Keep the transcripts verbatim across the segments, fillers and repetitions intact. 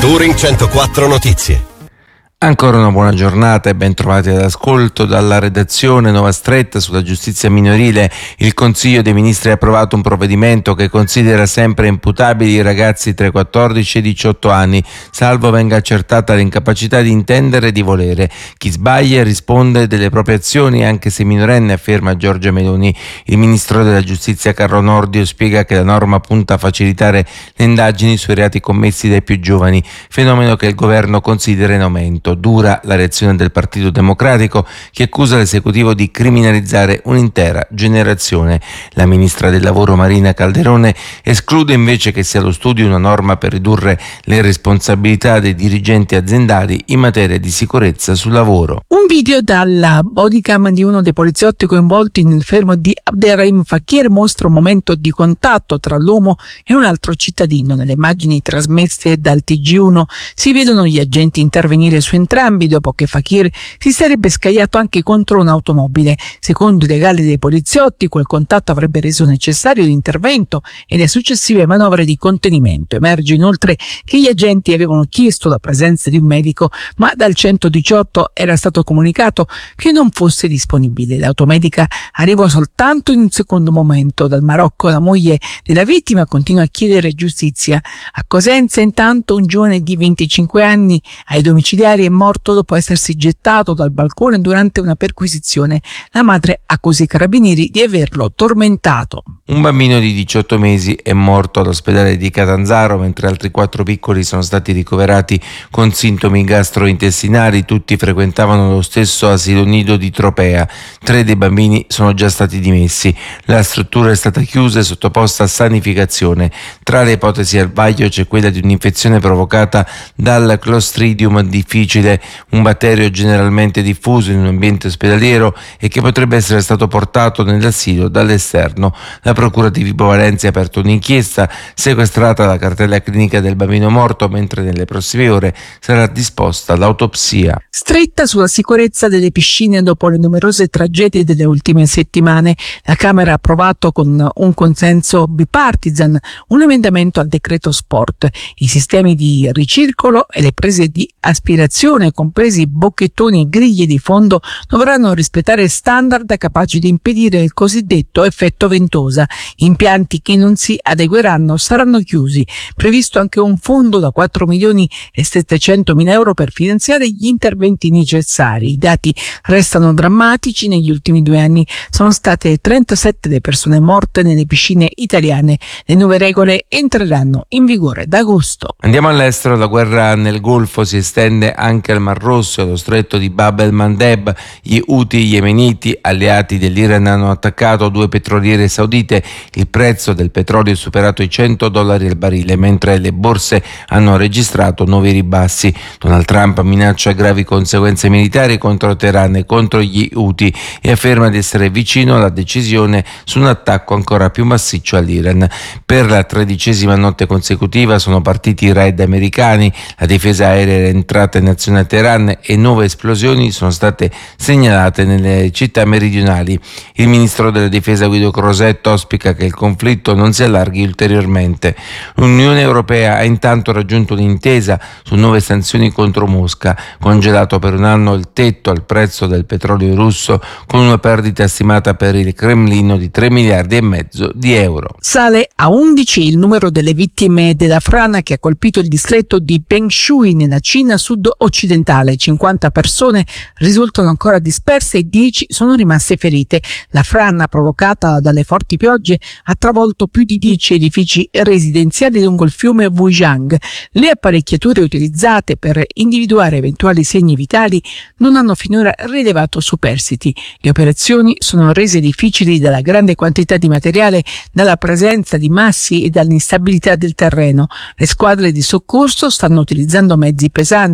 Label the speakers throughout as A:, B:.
A: Touring centoquattro Notizie.
B: Ancora una buona giornata e ben trovati all'ascolto. Dalla redazione Nuova Stretta sulla giustizia minorile. Il Consiglio dei Ministri ha approvato un provvedimento che considera sempre imputabili i ragazzi tra i quattordici e i diciotto anni, salvo venga accertata l'incapacità di intendere e di volere. Chi sbaglia risponde delle proprie azioni anche se minorenne, afferma Giorgia Meloni. Il Ministro della Giustizia Carlo Nordio spiega che la norma punta a facilitare le indagini sui reati commessi dai più giovani, fenomeno che il governo considera in aumento. Dura la reazione del Partito Democratico, che accusa l'esecutivo di criminalizzare un'intera generazione. La ministra del Lavoro Marina Calderone esclude invece che sia allo studio una norma per ridurre le responsabilità dei dirigenti aziendali in materia di sicurezza sul lavoro.
C: Un video dalla bodycam di uno dei poliziotti coinvolti nel fermo di Abderrahim Fakir mostra un momento di contatto tra l'uomo e un altro cittadino. Nelle immagini trasmesse dal T G uno si vedono gli agenti intervenire su entrambi dopo che Fakir si sarebbe scagliato anche contro un'automobile. Secondo i legali dei poliziotti, quel contatto avrebbe reso necessario l'intervento e le successive manovre di contenimento. Emerge inoltre che gli agenti avevano chiesto la presenza di un medico, ma dal centodiciotto era stato comunicato che non fosse disponibile. L'automedica arrivò soltanto in un secondo momento. Dal Marocco la moglie della vittima continua a chiedere giustizia. A Cosenza intanto un giovane di venticinque anni ai domiciliari è morto dopo essersi gettato dal balcone durante una perquisizione. La madre accusa i carabinieri di averlo tormentato.
B: Un bambino di diciotto mesi è morto all'ospedale di Catanzaro, mentre altri quattro piccoli sono stati ricoverati con sintomi gastrointestinali. Tutti frequentavano lo stesso asilo nido di Tropea. Tre dei bambini sono già stati dimessi. La struttura è stata chiusa e sottoposta a sanificazione. Tra le ipotesi al vaglio c'è quella di un'infezione provocata dal Clostridium difficile, un batterio generalmente diffuso in un ambiente ospedaliero e che potrebbe essere stato portato nell'asilo dall'esterno. La procura di Vibo Valentia ha aperto un'inchiesta, sequestrata la cartella clinica del bambino morto, mentre nelle prossime ore sarà disposta l'autopsia.
C: Stretta sulla sicurezza delle piscine dopo le numerose tragedie delle ultime settimane. La Camera ha approvato con un consenso bipartisan un emendamento al decreto sport. I sistemi di ricircolo e le prese di aspirazione, compresi bocchettoni e griglie di fondo, dovranno rispettare standard capaci di impedire il cosiddetto effetto ventosa. Impianti che non si adegueranno saranno chiusi. Previsto anche un fondo da quattro milioni e settecentomila euro per finanziare gli interventi necessari. I dati restano drammatici. Negli ultimi due anni sono state trentasette le persone morte nelle piscine italiane. Le nuove regole entreranno in vigore da agosto.
B: Andiamo all'estero. La guerra nel Golfo si estende anche al Mar Rosso e allo stretto di Bab el-Mandeb. Gli Houthi yemeniti, alleati dell'Iran, hanno attaccato due petroliere saudite. Il prezzo del petrolio è superato i cento dollari al barile, mentre le borse hanno registrato nuovi ribassi. Donald Trump minaccia gravi conseguenze militari contro Teheran e contro gli Houthi e afferma di essere vicino alla decisione su un attacco ancora più massiccio all'Iran. Per la tredicesima notte consecutiva sono partiti i raid americani. La difesa aerea era entrata in azione a Teheran e nuove esplosioni sono state segnalate nelle città meridionali. Il ministro della difesa Guido Crosetto auspica che il conflitto non si allarghi ulteriormente. L'Unione Europea ha intanto raggiunto un'intesa su nuove sanzioni contro Mosca, congelato per un anno il tetto al prezzo del petrolio russo, con una perdita stimata per il Cremlino di tre miliardi e mezzo di euro.
C: Sale a undici il numero delle vittime della frana che ha colpito il distretto di Pengshui nella Cina sud-occidentale. cinquanta persone risultano ancora disperse e dieci sono rimaste ferite. La frana provocata dalle forti piogge ha travolto più di dieci edifici residenziali lungo il fiume Wujiang. Le apparecchiature utilizzate per individuare eventuali segni vitali non hanno finora rilevato superstiti. Le operazioni sono rese difficili dalla grande quantità di materiale, dalla presenza di massi e dall'instabilità del terreno. Le squadre di soccorso stanno utilizzando mezzi pesanti, droni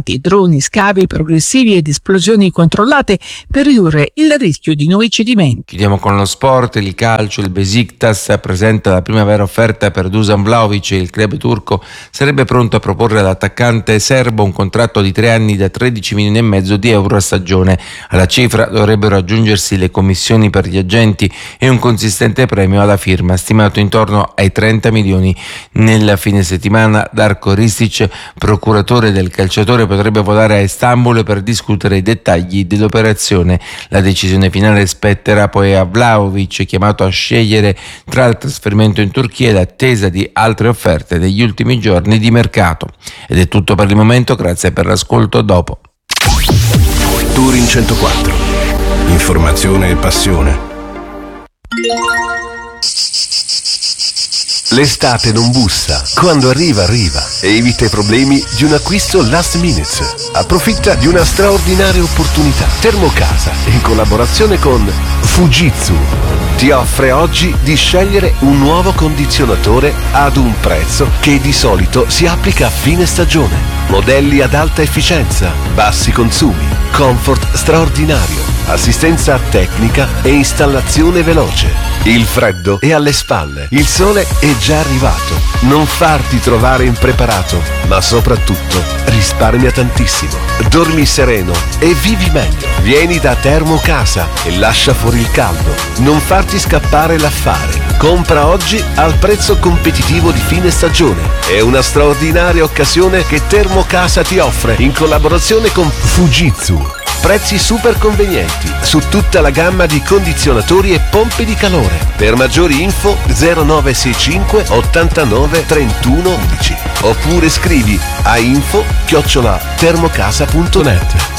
C: alcuni scavi progressivi ed esplosioni controllate per ridurre il rischio di nuovi cedimenti.
B: Chiudiamo con lo sport, il calcio. Il Besiktas presenta la prima vera offerta per Dusan Vlahovic. Il club turco sarebbe pronto a proporre all'attaccante serbo un contratto di tre anni da tredici milioni e mezzo di euro a stagione. Alla cifra dovrebbero aggiungersi le commissioni per gli agenti e un consistente premio alla firma, stimato intorno ai trenta milioni. Nel fine settimana Darko Ristic, procuratore del calciatore, potrebbe volare a Istanbul per discutere i dettagli dell'operazione. La decisione finale spetterà poi a Vlahovic, chiamato a scegliere tra il trasferimento in Turchia e l'attesa di altre offerte negli ultimi giorni di mercato. Ed è tutto per il momento, grazie per l'ascolto, dopo.
D: Touring centoquattro. Informazione e passione. L'estate non bussa, quando arriva arriva. Evita i problemi di un acquisto last minute. Approfitta di una straordinaria opportunità. Termocasa, in collaborazione con Fujitsu, ti offre oggi di scegliere un nuovo condizionatore ad un prezzo che di solito si applica a fine stagione. Modelli ad alta efficienza, bassi consumi, comfort straordinario, assistenza tecnica e installazione veloce. Il freddo è alle spalle, il sole è già arrivato. Non farti trovare impreparato, ma soprattutto risparmia tantissimo. Dormi sereno e vivi meglio. Vieni da Termocasa e lascia fuori il caldo. Non farti scappare l'affare. Compra oggi al prezzo competitivo di fine stagione. È una straordinaria occasione che Termocasa ti offre in collaborazione con Fujitsu. Prezzi super convenienti su tutta la gamma di condizionatori e pompe di calore. Per maggiori info zero nove sei cinque ottantanove trentuno undici oppure scrivi a info chiocciola termocasa punto net.